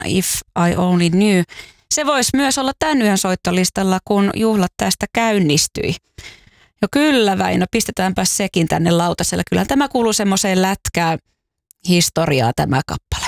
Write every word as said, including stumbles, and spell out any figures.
If I Only Knew. Se voisi myös olla tämän yön soittolistalla, kun juhlat tästä käynnistyi. Jo kyllä Väinö, pistetäänpä sekin tänne lautaselle. Kyllä tämä kuuluu semmoiseen lätkään historiaa tämä kappale.